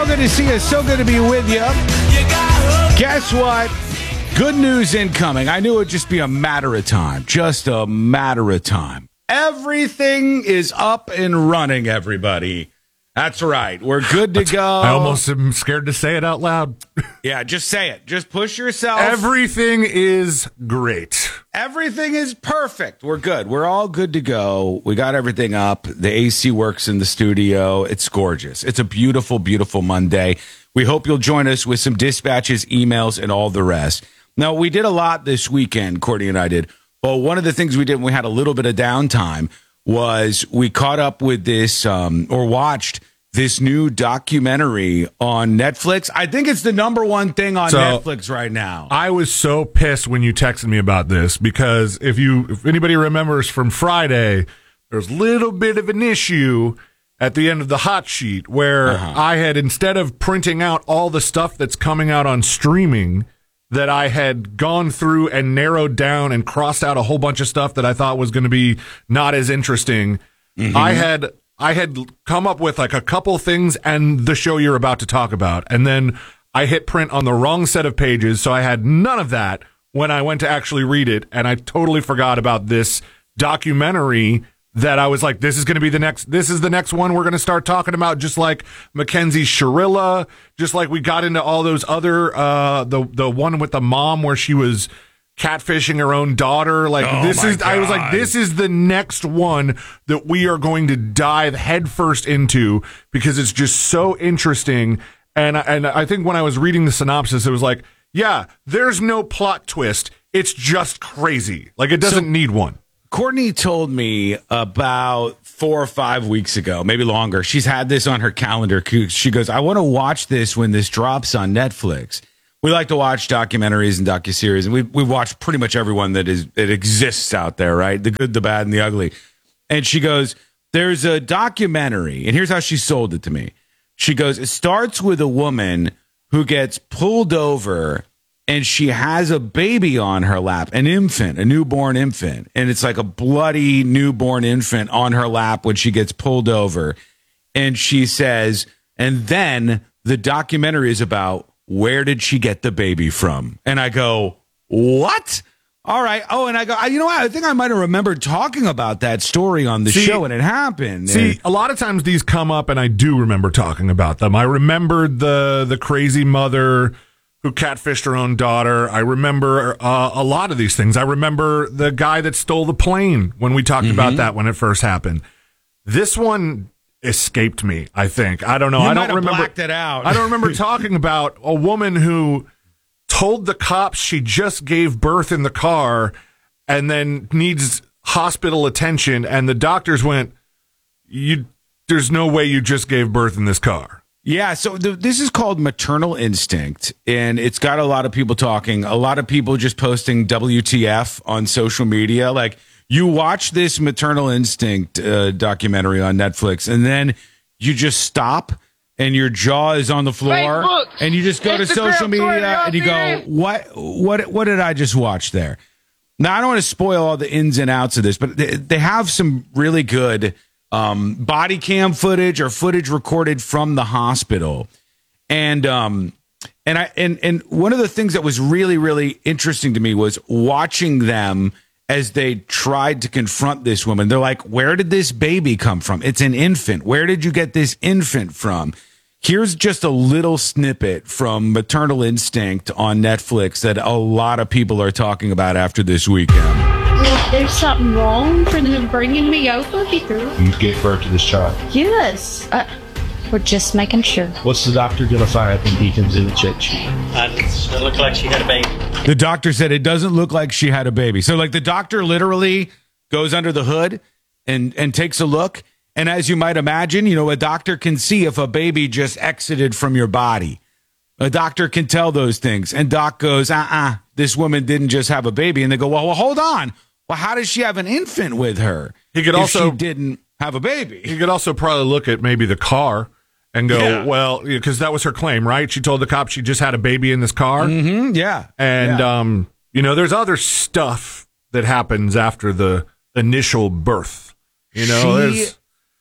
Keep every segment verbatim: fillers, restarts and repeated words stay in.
So good to see you. So good to be with you. Guess what? Good news incoming. I knew it would just be a matter of time. Just a matter of time. Everything is up and running, everybody. That's right. We're good to go. I almost am scared to say it out loud. Yeah, just say it. Just push yourself. Everything is great. Everything is perfect. We're good. We're all good to go. We got everything up. The A C works in the studio. It's gorgeous. It's a beautiful, beautiful Monday. We hope you'll join us with some dispatches, emails, and all the rest. Now, we did a lot this weekend, Courtney and I did. Well, one of the things we did when we had a little bit of downtime was we caught up with this um, or watched this new documentary on Netflix. I think it's the number one thing on so, Netflix right now. I was so pissed when you texted me about this because if you, if anybody remembers from Friday, there's a little bit of an issue at the end of the hot sheet where uh-huh. I had, instead of printing out all the stuff that's coming out on streaming, that I had gone through and narrowed down and crossed out a whole bunch of stuff that I thought was going to be not as interesting. Mm-hmm. I had I had come up with like a couple things and the show you're about to talk about. And then I hit print on the wrong set of pages, so I had none of that when I went to actually read it. And I totally forgot about this documentary that I was like, this is going to be the next, this is the next one we're going to start talking about, just like Mackenzie Shirilla, just like we got into all those other, uh, the, the one with the mom where she was catfishing her own daughter. Like oh this is, God. I was like, this is the next one that we are going to dive headfirst into because it's just so interesting. And, and I think when I was reading the synopsis, it was like, yeah, there's no plot twist. It's just crazy. Like it doesn't so- need one. Courtney told me about four or five weeks ago, maybe longer. She's had this on her calendar. She goes, I want to watch this when this drops on Netflix. We like to watch documentaries and docuseries, and we we watch pretty much everyone that is that exists out there, right? The good, the bad, and the ugly. And she goes, there's a documentary, and here's how she sold it to me. She goes, it starts with a woman who gets pulled over and she has a baby on her lap, an infant, a newborn infant. And it's like a bloody newborn infant on her lap when she gets pulled over. And she says, and then the documentary is about where did she get the baby from? And I go, what? All right. Oh, and I go, you know what? I think I might have remembered talking about that story on the see, show when it happened. See, and, a lot of times these come up and I do remember talking about them. I remembered the the crazy mother who catfished her own daughter. I remember uh, a lot of these things. I remember the guy that stole the plane when we talked mm-hmm. about that when it first happened. This one escaped me, I think. I don't know. You I might don't have remember. blacked it out. I don't remember talking about a woman who told the cops she just gave birth in the car and then needs hospital attention, and the doctors went, "You, there's no way you just gave birth in this car." Yeah, so the, this is called Maternal Instinct, and it's got a lot of people talking, a lot of people just posting W T F on social media. Like, you watch this Maternal Instinct uh, documentary on Netflix, and then you just stop, and your jaw is on the floor, Facebook, and you just go to social media, and you go, what, what, what did I just watch there? Now, I don't want to spoil all the ins and outs of this, but they, they have some really good Um, body cam footage or footage recorded from the hospital. And, um, and I, and, and one of the things that was really, really interesting to me was watching them as they tried to confront this woman. They're like, where did this baby come from? It's an infant. Where did you get this infant from? Here's just a little snippet from Maternal Instinct on Netflix that a lot of people are talking about after this weekend. There's something wrong for them bringing me over here. You gave birth to this child? Yes. Uh, we're just making sure. What's the doctor going to find when he comes in and checks you? Uh, it doesn't look like she had a baby. The doctor said it doesn't look like she had a baby. So, like, the doctor literally goes under the hood and, and takes a look. And as you might imagine, you know, a doctor can see if a baby just exited from your body. A doctor can tell those things. And Doc goes, uh-uh, this woman didn't just have a baby. And they go, well, well hold on. Well, how does she have an infant with her? He could if also she didn't have a baby. He could also probably look at maybe the car and go, yeah. well, because that was her claim, right? She told the cops she just had a baby in this car. Mm-hmm, yeah. And, yeah. um, you know, there's other stuff that happens after the initial birth. You know, she, there's...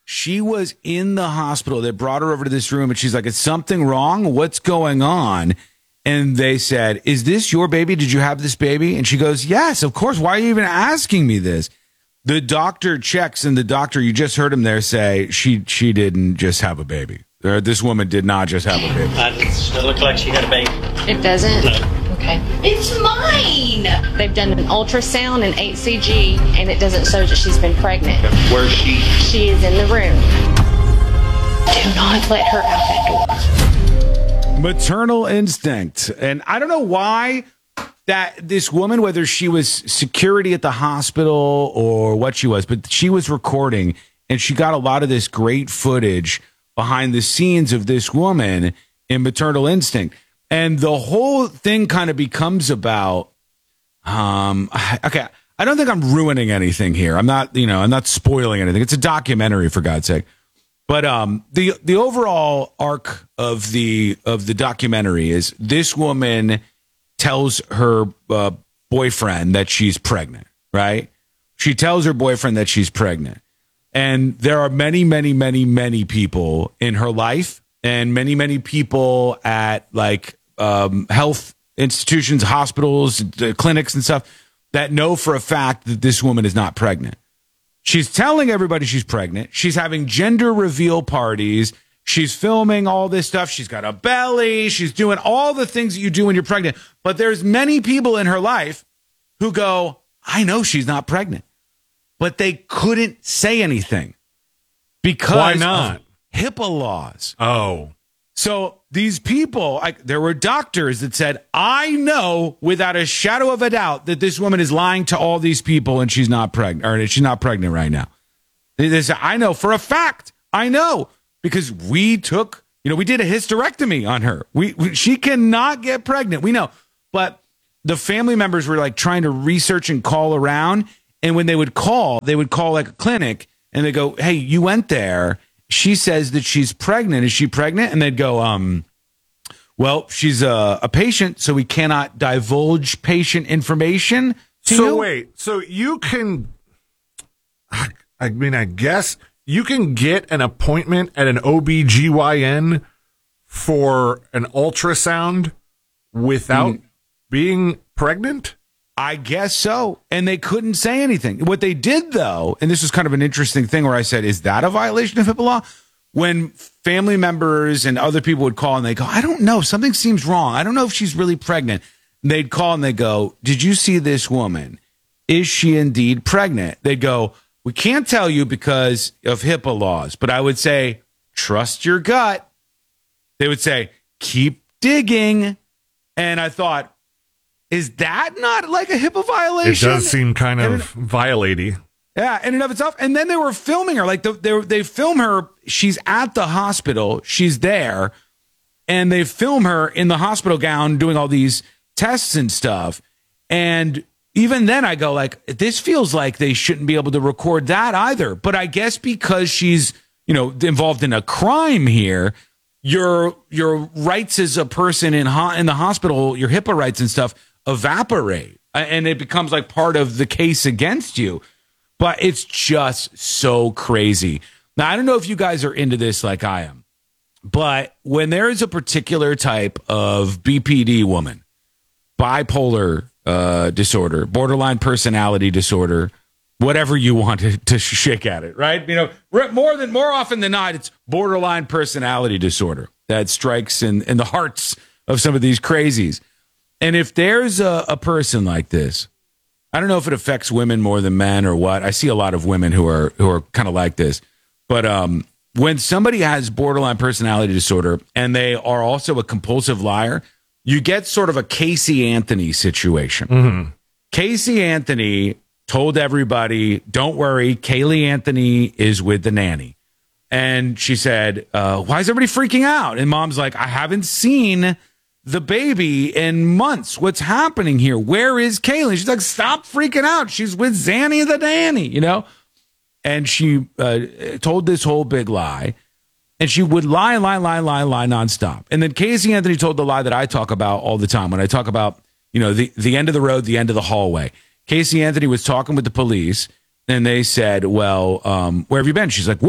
She was in the hospital. They brought her over to this room and she's like, is something wrong? What's going on? And they said, is this your baby? Did you have this baby? And she goes, yes, of course. Why are you even asking me this? The doctor checks, and the doctor, you just heard him there say, she she didn't just have a baby. Or this woman did not just have a baby. Uh, it doesn't look like she had a baby. It doesn't? No. Okay. It's mine. They've done an ultrasound and H C G, and it doesn't show that she's been pregnant. Where's she? She is in the room. Do not let her out that door. Maternal instinct. And I don't know why that this woman, whether she was security at the hospital or what she was, but she was recording and she got a lot of this great footage behind the scenes of this woman in maternal instinct. And the whole thing kind of becomes about, um, okay, I don't think I'm ruining anything here. I'm not, you know, I'm not spoiling anything. It's a documentary, for God's sake. But um, the the overall arc of the of the documentary is this woman tells her uh, boyfriend that she's pregnant, right? She tells her boyfriend that she's pregnant. And there are many, many, many, many people in her life and many, many people at like um, health institutions, hospitals, clinics and stuff that know for a fact that this woman is not pregnant. She's telling everybody she's pregnant. She's having gender reveal parties. She's filming all this stuff. She's got a belly. She's doing all the things that you do when you're pregnant. But there's many people in her life who go, I know she's not pregnant. But they couldn't say anything because Why not? of HIPAA laws. Oh. So these people, like, there were doctors that said, I know without a shadow of a doubt that this woman is lying to all these people and she's not pregnant, or she's not pregnant right now. They, they said, I know for a fact. I know because we took, you know, we did a hysterectomy on her. We, we she cannot get pregnant. We know. But the family members were like trying to research and call around. And when they would call, they would call like a clinic and they go, hey, you went there. She says that she's pregnant. Is she pregnant? And they'd go, um, well, she's a, a patient, so we cannot divulge patient information to So you. wait, so you can, I mean, I guess you can get an appointment at an O B G Y N for an ultrasound without Mm. being pregnant? I guess so. And they couldn't say anything. What they did, though, and this was kind of an interesting thing where I said, is that a violation of HIPAA law? When family members and other people would call and they go, I don't know, something seems wrong. I don't know if she's really pregnant. And they'd call and they go, did you see this woman? Is she indeed pregnant? They'd go, we can't tell you because of HIPAA laws. But I would say, trust your gut. They would say, keep digging. And I thought, is that not like a HIPAA violation? It does seem kind And of violating. Yeah, in and of itself. And then they were filming her. Like, the, they, they film her. She's at the hospital. She's there. And they film her in the hospital gown doing all these tests and stuff. And even then I go, like, this feels like they shouldn't be able to record that either. But I guess because she's, you know, involved in a crime here, your your rights as a person in ho- in the hospital, your HIPAA rights and stuff, evaporate, and it becomes like part of the case against you. But it's just so crazy. Now, I don't know if you guys are into this like I am, but when there is a particular type of B P D woman, bipolar uh, disorder, borderline personality disorder, whatever you want to, to shake at it, right? You know, more than more often than not, it's borderline personality disorder that strikes in, in the hearts of some of these crazies. And if there's a, a person like this, I don't know if it affects women more than men or what. I see a lot of women who are who are kind of like this. But um, when somebody has borderline personality disorder and they are also a compulsive liar, you get sort of a Casey Anthony situation. Mm-hmm. Casey Anthony told everybody, don't worry, Kaylee Anthony is with the nanny. And she said, uh, why is everybody freaking out? And mom's like, I haven't seen the baby in months. What's happening here? Where is Kaylee? She's like, stop freaking out. She's with Zanny the nanny, you know? And she uh, told this whole big lie. And she would lie, lie, lie, lie, lie nonstop. And then Casey Anthony told the lie that I talk about all the time when I talk about, you know, the, the end of the road, the end of the hallway. Casey Anthony was talking with the police, and they said, well, um, where have you been? She's like, work.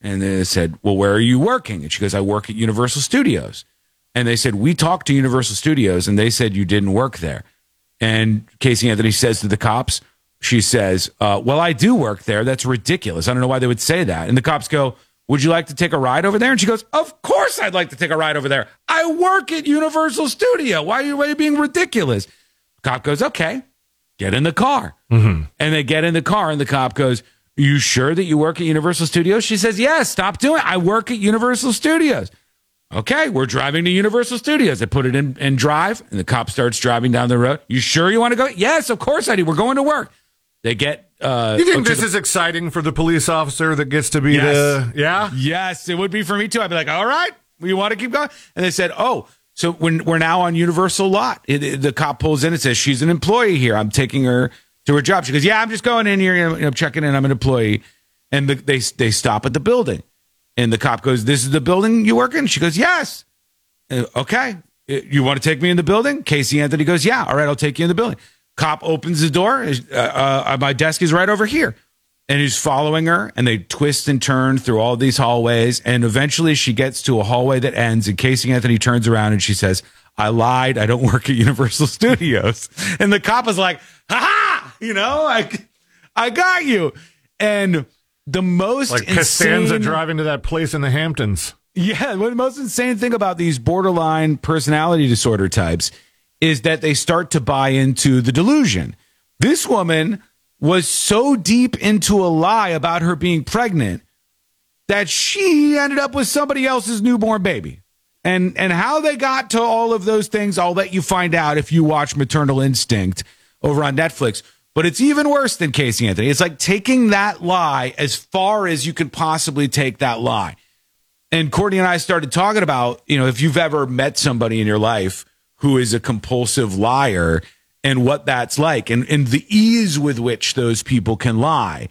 And they said, well, where are you working? And she goes, I work at Universal Studios. And they said, we talked to Universal Studios, and they said you didn't work there. And Casey Anthony says to the cops, she says, uh, well, I do work there. That's ridiculous. I don't know why they would say that. And the cops go, would you like to take a ride over there? And she goes, of course I'd like to take a ride over there. I work at Universal Studio. Why are you, why are you being ridiculous? The cop goes, okay, get in the car. Mm-hmm. And they get in the car, and the cop goes, you sure that you work at Universal Studios? She says, yes, stop doing it. I work at Universal Studios. Okay, we're driving to Universal Studios. They put it in, in drive, and the cop starts driving down the road. You sure you want to go? Yes, of course I do. We're going to work. They get... Uh, you think this the, is exciting for the police officer that gets to be yes. the... Yeah? Yes, it would be for me, too. I'd be like, all right, you want to keep going? And they said, oh, so when we're now on Universal lot. It, it, the cop pulls in and says, she's an employee here. I'm taking her to her job. She goes, yeah, I'm just going in here. You know, I'm checking in. I'm an employee. And the, they they stop at the building. And the cop goes, this is the building you work in? She goes, yes. Uh, okay. You want to take me in the building? Casey Anthony goes, yeah. All right, I'll take you in the building. Cop opens the door. Uh, uh, my desk is right over here. And he's following her, and they twist and turn through all these hallways. And eventually she gets to a hallway that ends, and Casey Anthony turns around and she says, I lied. I don't work at Universal Studios. And the cop is like, ha-ha! You know, I, I got you. And the most like insane... Costanza driving to that place in the Hamptons. Yeah, well, the most insane thing about these borderline personality disorder types is that they start to buy into the delusion. This woman was so deep into a lie about her being pregnant that she ended up with somebody else's newborn baby. And and how they got to all of those things, I'll let you find out if you watch Maternal Instinct over on Netflix. But it's even worse than Casey Anthony. It's like taking that lie as far as you could possibly take that lie. And Courtney and I started talking about, you know, if you've ever met somebody in your life who is a compulsive liar and what that's like and, and the ease with which those people can lie.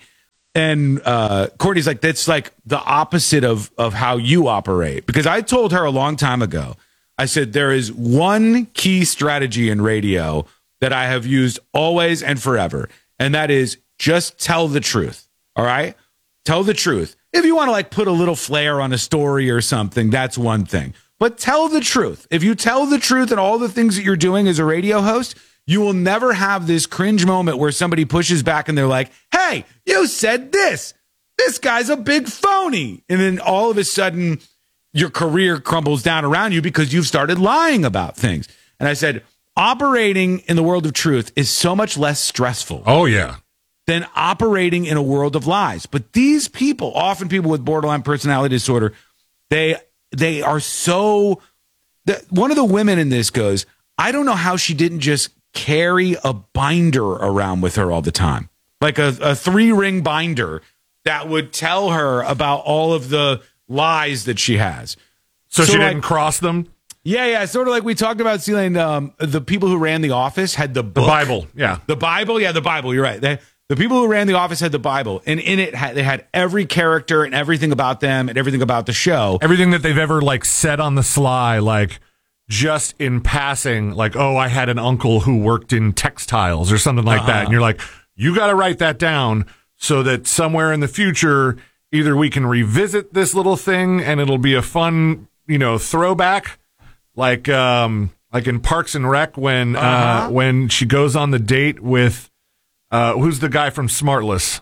And uh, Courtney's like, that's like the opposite of, of how you operate. Because I told her a long time ago, I said, there is one key strategy in radio that I have used always and forever. And that is just tell the truth. All right? Tell the truth. If you want to like put a little flair on a story or something, that's one thing. But tell the truth. If you tell the truth and all the things that you're doing as a radio host, you will never have this cringe moment where somebody pushes back and they're like, hey, you said this. This guy's a big phony. And then all of a sudden, your career crumbles down around you because you've started lying about things. And I said, operating in the world of truth is so much less stressful. Oh, yeah. Than operating in a world of lies. But these people, often people with borderline personality disorder, they they are so... The, one of the women in this goes, I don't know how she didn't just carry a binder around with her all the time. Like a, a three-ring binder that would tell her about all of the lies that she has. So, so she like, didn't cross them? Yeah, yeah. Sort of like we talked about, Celine, um, the people who ran The Office had the book. The Bible, yeah. The Bible, yeah, the Bible, you're right. They, the people who ran The Office had the Bible, and in it, had, they had every character and everything about them and everything about the show. Everything that they've ever, like, said on the sly, like, just in passing, like, oh, I had an uncle who worked in textiles or something like uh-huh. that. And you're like, you got to write that down so that somewhere in the future, either we can revisit this little thing and it'll be a fun, you know, throwback, like um, like in Parks and Rec when uh-huh. uh, when she goes on the date with, uh, who's the guy from Smartless?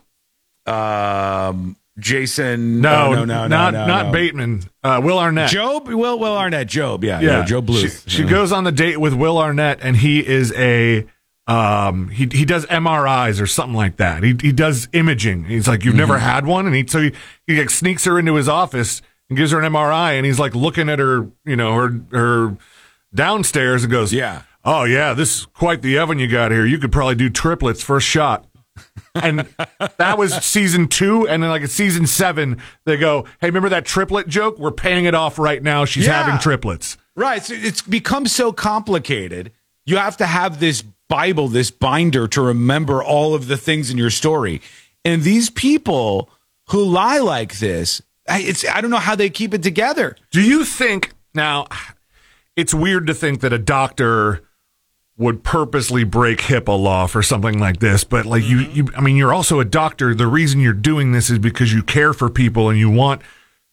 Um, Jason. No, no, no, no, not no, not no. Bateman. Uh, Will Arnett. Job. Will Will Arnett. Job. Yeah, yeah. yeah Job Bluth. She, she yeah. goes on the date with Will Arnett, and he is a um he he does M R Is or something like that. He he does imaging. He's like, you've mm-hmm. never had one, and he so he, he like sneaks her into his office and gives her an M R I, and he's like looking at her, you know, her her downstairs, and goes, yeah, oh yeah, this is quite the oven you got here. You could probably do triplets first shot. And that was season two, and then like at season seven, they go, hey, remember that triplet joke? We're paying it off right now. She's yeah. having triplets. Right. So it's become so complicated. You have to have this Bible, this binder to remember all of the things in your story. And these people who lie like this, it's I don't know how they keep it together. Do you think, now, it's weird to think that a doctor would purposely break HIPAA law for something like this, but like mm-hmm. you, you, I mean, you're also a doctor. The reason you're doing this is because you care for people and you want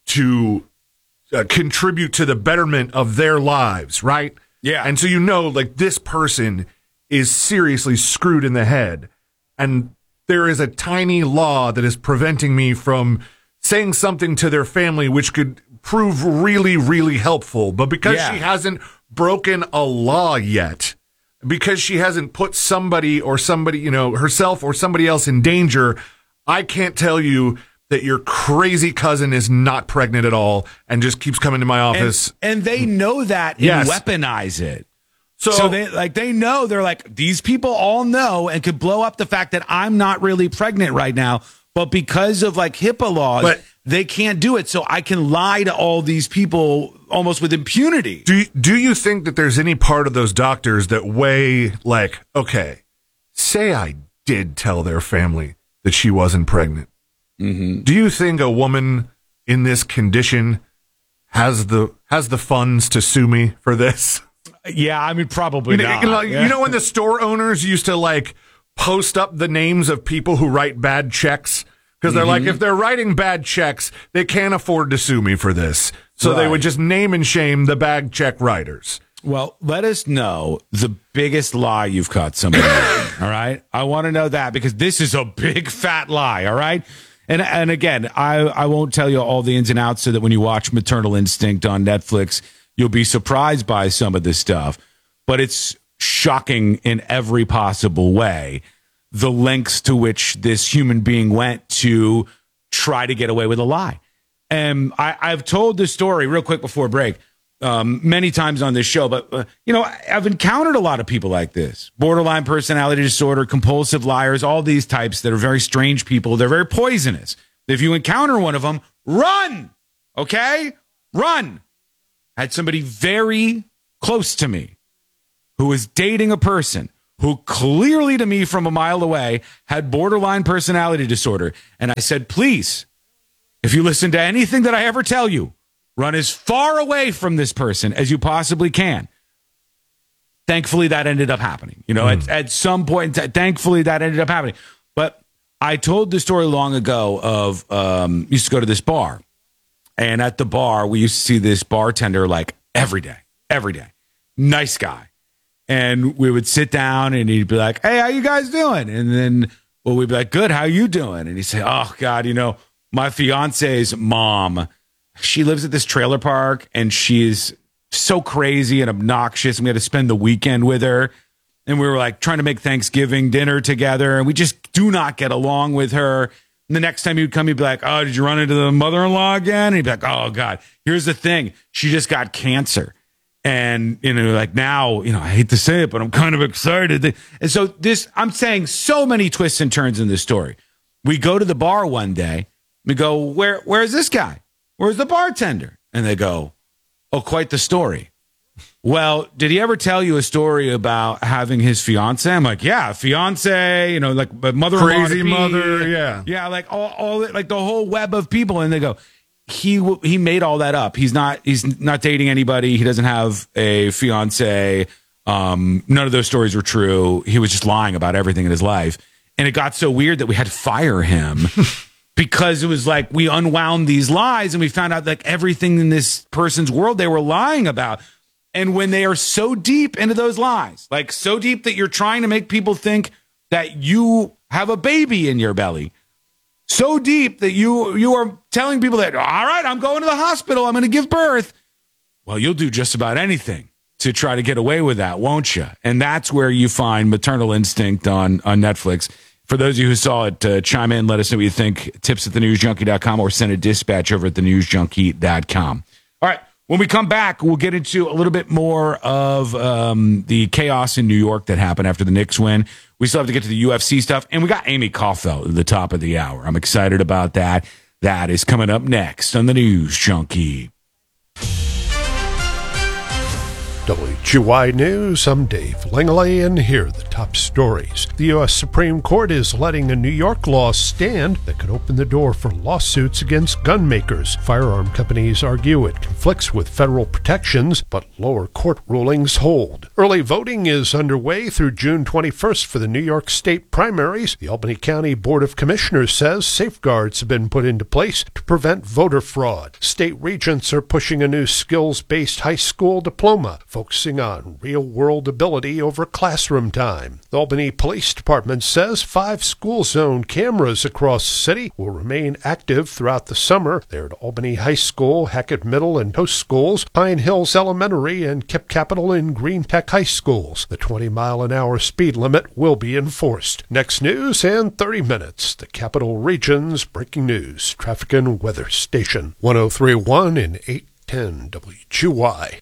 to uh, contribute to the betterment of their lives, right? Yeah. And so you know, like, this person is seriously screwed in the head, and there is a tiny law that is preventing me from saying something to their family which could prove really, really helpful. But because Yeah. she hasn't broken a law yet, because she hasn't put somebody or somebody, you know, herself or somebody else in danger, I can't tell you that your crazy cousin is not pregnant at all and just keeps coming to my office. And, and they know that and Yes. weaponize it. So, So they like they know they're like, these people all know and could blow up the fact that I'm not really pregnant right now, but because of like HIPAA laws, But- they can't do it. So I can lie to all these people almost with impunity. do do you think that there's any part of those doctors that weigh like, okay, say I did tell their family that she wasn't pregnant? Mm-hmm. Do you think a woman in this condition has the has the funds to sue me for this? Yeah, I mean, probably You know, not. you know, Yeah. you know when the store owners used to like post up the names of people who write bad checks? Because they're Mm-hmm. like, if they're writing bad checks, they can't afford to sue me for this. So they Right. would just name and shame the bad check writers. Well, let us know the biggest lie you've caught somebody on, all right? I want to know that because this is a big fat lie, all right? And and again, I, I won't tell you all the ins and outs so that when you watch Maternal Instinct on Netflix, you'll be surprised by some of this stuff. But it's shocking in every possible way, the lengths to which this human being went to try to get away with a lie. And I, I've told this story real quick before break um, many times on this show, but, uh, you know, I've encountered a lot of people like this, borderline personality disorder, compulsive liars, all these types that are very strange people. They're very poisonous. If you encounter one of them, run, okay? Run. I had somebody very close to me who was dating a person who clearly to me from a mile away had borderline personality disorder. And I said, please, if you listen to anything that I ever tell you, run as far away from this person as you possibly can. Thankfully, that ended up happening. You know, mm. at, at some point, thankfully, that ended up happening. But I told the story long ago of, um, used to go to this bar. And at the bar, we used to see this bartender like every day, every day. Nice guy. And we would sit down and he'd be like, hey, how you guys doing? And then, well, we'd be like, good, how you doing? And he'd say, oh, God, you know, my fiance's mom, she lives at this trailer park and she's so crazy and obnoxious. And we had to spend the weekend with her. And we were like trying to make Thanksgiving dinner together. And we just do not get along with her. And the next time he'd come, he'd be like, oh, did you run into the mother-in-law again? And he'd be like, oh, God, here's the thing. She just got cancer. And, you know, like now, you know, I hate to say it, but I'm kind of excited. And so this, I'm saying so many twists and turns in this story. We go to the bar one day. We go, where, where's this guy? Where's the bartender? And they go, oh, quite the story. Well, did he ever tell you a story about having his fiance? I'm like, yeah, fiance, you know, like but mother, crazy mother, yeah, yeah, like all, all, like the whole web of people. And they go, he he made all that up. He's not he's not dating anybody. He doesn't have a fiance. Um, none of those stories were true. He was just lying about everything in his life. And it got so weird that we had to fire him. Because it was like we unwound these lies and we found out like everything in this person's world they were lying about. And when they are so deep into those lies, like so deep that you're trying to make people think that you have a baby in your belly, so deep that you you are telling people that, all right, I'm going to the hospital, I'm going to give birth. Well, you'll do just about anything to try to get away with that, won't you? And that's where you find Maternal Instinct on, on Netflix. For those of you who saw it, uh, chime in, let us know what you think. Tips at the news junkie dot com or send a dispatch over at the news junkie dot com. All right, when we come back, we'll get into a little bit more of um, the chaos in New York that happened after the Knicks win. We still have to get to the U F C stuff, and we got Amy Caulfield at the top of the hour. I'm excited about that. That is coming up next on the News Junkie. W G Y News, I'm Dave Langley, and here are the top stories. The U S Supreme Court is letting a New York law stand that could open the door for lawsuits against gun makers. Firearm companies argue it conflicts with federal protections, but lower court rulings hold. Early voting is underway through June twenty-first for the New York State primaries. The Albany County Board of Commissioners says safeguards have been put into place to prevent voter fraud. State regents are pushing a new skills-based high school diploma, focusing on real-world ability over classroom time. The Albany Police Department says five school zone cameras across the city will remain active throughout the summer. They're at Albany High School, Hackett Middle and Post Schools, Pine Hills Elementary, and Kip Capital and Green Tech High Schools. The twenty mile an hour speed limit will be enforced. Next news in thirty minutes. The Capital Region's breaking news, traffic and weather station. one oh three point one and eight ten W G Y.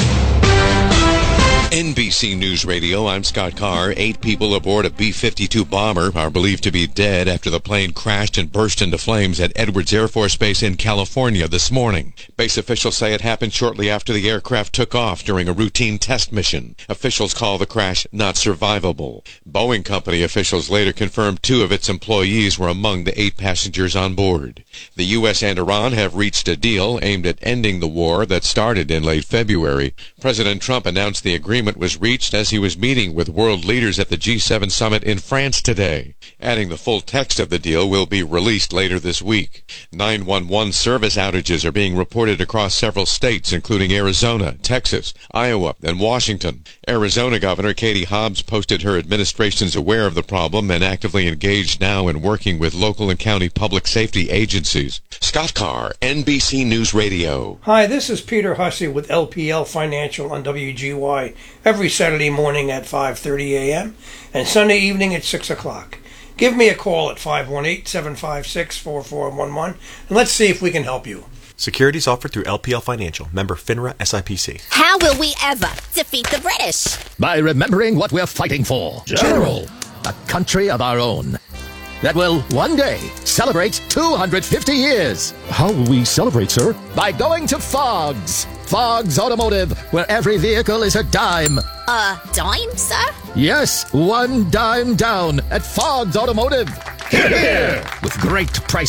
N B C News Radio, I'm Scott Carr. Eight people aboard a B fifty-two bomber are believed to be dead after the plane crashed and burst into flames at Edwards Air Force Base in California this morning. Base officials say it happened shortly after the aircraft took off during a routine test mission. Officials call the crash not survivable. Boeing Company officials later confirmed two of its employees were among the eight passengers on board. The U S and Iran have reached a deal aimed at ending the war that started in late February. President Trump announced the agreement was reached as he was meeting with world leaders at the G seven summit in France today. Adding the full text of the deal will be released later this week. nine one one service outages are being reported across several states, including Arizona, Texas, Iowa, and Washington. Arizona Governor Katie Hobbs posted her administration's aware of the problem and actively engaged now in working with local and county public safety agencies. Scott Carr, N B C News Radio. Hi, this is Peter Hussey with L P L Financial on W G Y. Every Saturday morning at five thirty a.m. and Sunday evening at six o'clock. Give me a call at five one eight, seven five six, four four one one and let's see if we can help you. Securities offered through L P L Financial, member FINRA S I P C. How will we ever defeat the British? By remembering what we're fighting for. General, a country of our own that will one day celebrate two hundred fifty years. How will we celebrate, sir? By going to Fogg's. Fogg's Automotive, where every vehicle is a dime. A dime, sir? Yes, one dime down at Fogg's Automotive. Here, here! With great price